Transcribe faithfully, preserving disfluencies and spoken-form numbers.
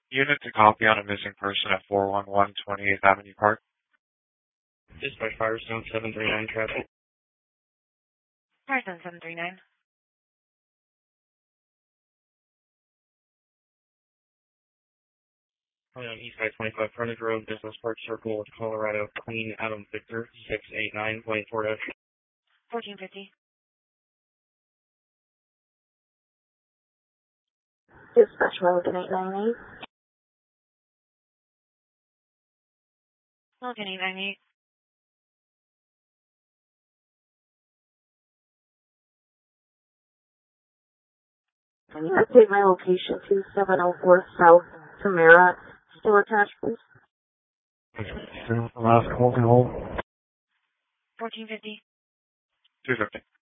Unit to copy on a missing person at four one one twenty-eighth Avenue Park. Dispatch Firestone seven three nine traffic. Firestone seven three nine. On East Side twenty-five Frontage Road, Business Park Circle, Colorado, Queen Adam Victor six eight nine, Wayne Ford. fourteen fifty. Dispatch Wellington eight nine eight. Wellington eight nine eight. Can you update my location to seven oh four South Tamara? Still attached, please? Last call to hold. fourteen fifty. two fifty.